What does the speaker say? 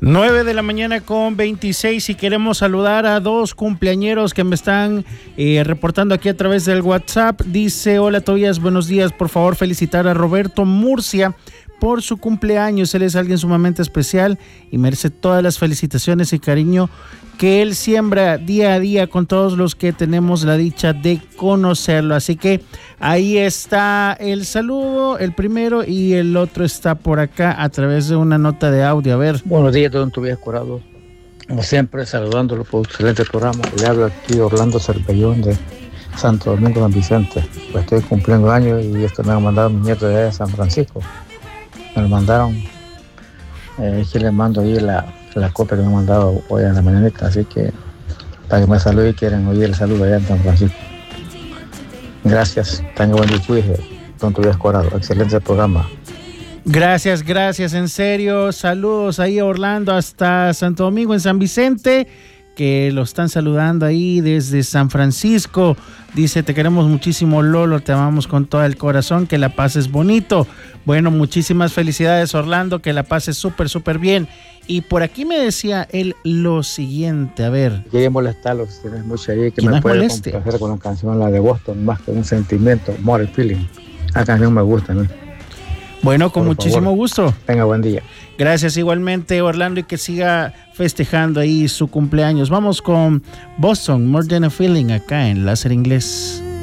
9:26 y queremos saludar a dos cumpleañeros que me están reportando aquí a través del WhatsApp. Dice: hola Tobías, buenos días, por favor felicitar a Roberto Murcia por su cumpleaños. Él es alguien sumamente especial y merece todas las felicitaciones y cariño que él siembra día a día con todos los que tenemos la dicha de conocerlo. Así que ahí está el saludo, el primero, y el otro está por acá a través de una nota de audio. A ver. Buenos días, don Tobías Corado. Como siempre, saludándolo por un excelente programa. Le hablo aquí Orlando Cervellón de Santo Domingo San Vicente. Pues estoy cumpliendo años y esto me han mandado mis nietos de San Francisco. Me lo mandaron. Aquí les mando ahí la copia que me han mandado hoy en la mañanita, así que para que me saluden y quieren oír el saludo allá en San Francisco. Gracias, tenga buen día, don Tobías Corado, excelente programa. Gracias, en serio, saludos ahí a Orlando hasta Santo Domingo en San Vicente, que lo están saludando ahí desde San Francisco. Dice: te queremos muchísimo, Lolo, te amamos con todo el corazón, que la pases bonito. Bueno, muchísimas felicidades, Orlando, que la pases súper bien. Y por aquí me decía él lo siguiente, a ver. Quería molestarlo, si tienes mucha ahí que me puede complacer con la canción, la de Boston, Más que un sentimiento, More Feeling. La canción me gusta, ¿no? Bueno, con muchísimo gusto. Tenga buen día. Gracias igualmente, Orlando, y que siga festejando ahí su cumpleaños. Vamos con Boston, More Than a Feeling, acá en Láser Inglés.